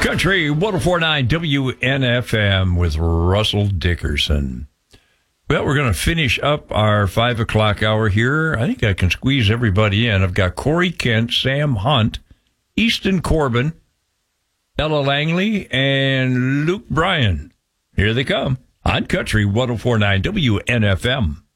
Country 104.9 WNFM with Russell Dickerson. Well, we're going to finish up our 5 o'clock hour here. I think I can squeeze everybody in. I've got Corey Kent, Sam Hunt, Easton Corbin, Ella Langley, and Luke Bryan. Here they come on Country 104.9 WNFM.